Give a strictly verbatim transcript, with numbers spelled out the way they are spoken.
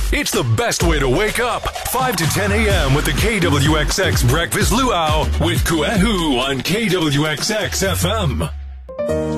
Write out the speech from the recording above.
It's the best way to wake up. five to ten a.m. with the K W X X Breakfast Luau with Kuehu on K W X X F M.